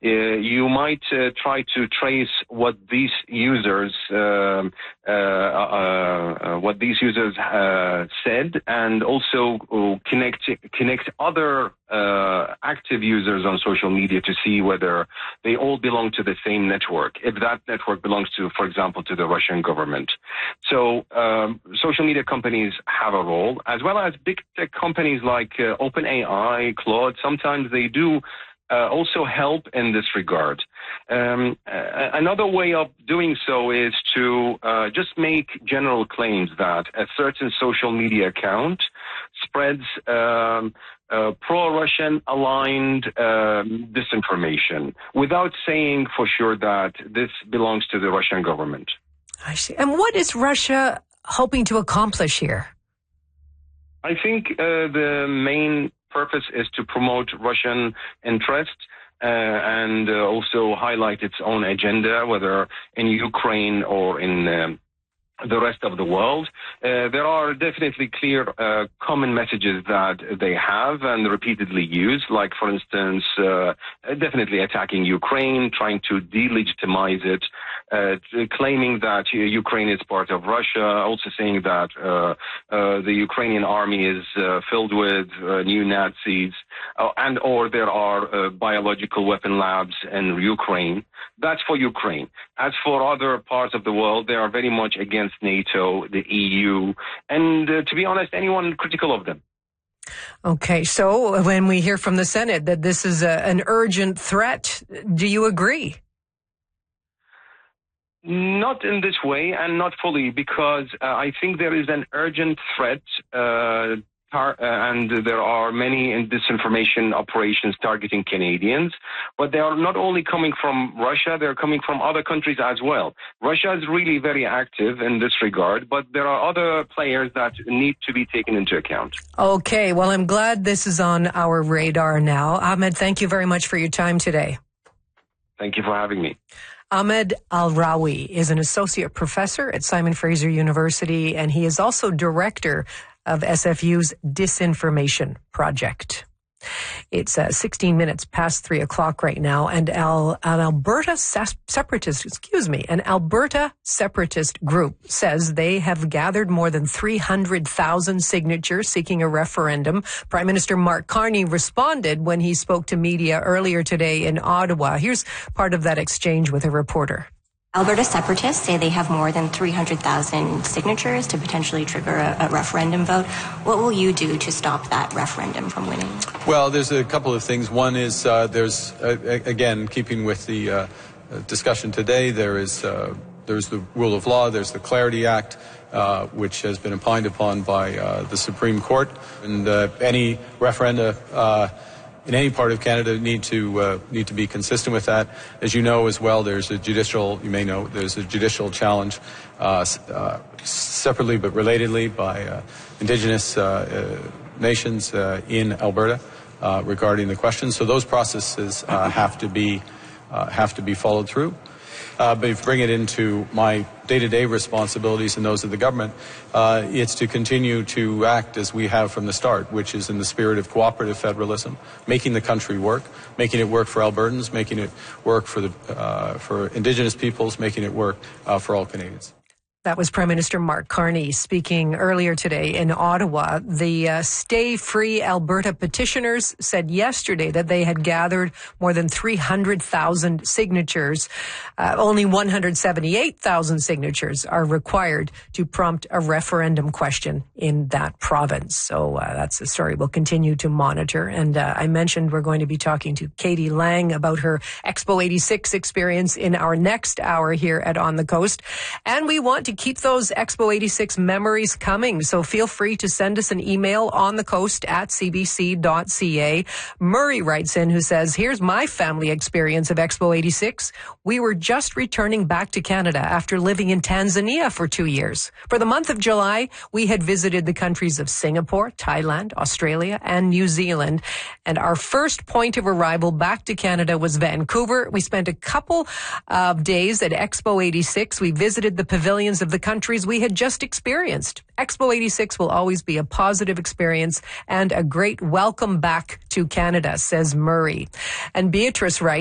you might try to trace what these users said, and also connect other active users on social media to see whether they all belong to the same network, if that network belongs to, for example, to the Russian government. So social media companies have a role, as well as big tech companies like OpenAI, Claude. Sometimes they do also help in this regard. Another way of doing so is to just make general claims that a certain social media account spreads pro-Russian aligned disinformation without saying for sure that this belongs to the Russian government. I see. And what is Russia hoping to accomplish here? I think the main purpose is to promote Russian interests and also highlight its own agenda, whether in Ukraine or in the rest of the world. There are definitely clear common messages that they have and repeatedly use, like, for instance, definitely attacking Ukraine, trying to delegitimize it, claiming that Ukraine is part of Russia, also saying that the Ukrainian army is filled with neo-Nazis, and or there are biological weapon labs in Ukraine. That's for Ukraine. As for other parts of the world, they are very much against NATO, the EU, and to be honest, anyone critical of them. Okay, so when we hear from the Senate that this is an urgent threat, do you agree? Not in this way and not fully, because I think there is an urgent threat and there are many disinformation operations targeting Canadians, but they are not only coming from Russia, they're coming from other countries as well. Russia is really very active in this regard, but there are other players that need to be taken into account. Okay, well, I'm glad this is on our radar now. Ahmed, thank you very much for your time today. Thank you for having me. Ahmed Al-Rawi is an associate professor at Simon Fraser University, and he is also director of SFU's Disinformation Project. It's 16 minutes past 3 o'clock right now, and an Alberta separatist group says they have gathered more than 300,000 signatures seeking a referendum. Prime Minister Mark Carney responded when he spoke to media earlier today in Ottawa. Here's part of that exchange with a reporter. Alberta separatists say they have more than 300,000 signatures to potentially trigger a referendum vote. What will you do to stop that referendum from winning? Well, there's a couple of things. One is again, keeping with the discussion today, there's the rule of law, there's the Clarity Act, which has been opined upon by the Supreme Court. And any referenda in any part of Canada need to be consistent with that. As you know as well, there's a judicial challenge separately but relatedly by Indigenous nations in Alberta regarding the question. So those processes have to be followed through. But if you bring it into my day-to-day responsibilities and those of the government, it's to continue to act as we have from the start, which is in the spirit of cooperative federalism, making the country work, making it work for Albertans, making it work for Indigenous peoples, making it work for all Canadians. That was Prime Minister Mark Carney speaking earlier today in Ottawa. The Stay Free Alberta petitioners said yesterday that they had gathered more than 300,000 signatures. Only 178,000 signatures are required to prompt a referendum question in that province. So that's a story we'll continue to monitor. And I mentioned we're going to be talking to Katie Lang about her Expo 86 experience in our next hour here at On the Coast. And we want to keep those Expo 86 memories coming. So feel free to send us an email on the coast at cbc.ca. Murray writes in who says, here's my family experience of Expo 86. We were just returning back to Canada after living in Tanzania for 2 years. For the month of July, we had visited the countries of Singapore, Thailand, Australia, and New Zealand. And our first point of arrival back to Canada was Vancouver. We spent a couple of days at Expo 86. We visited the pavilions of the countries we had just experienced. Expo 86 will always be a positive experience and a great welcome back to Canada, says Murray. And Beatrice writes,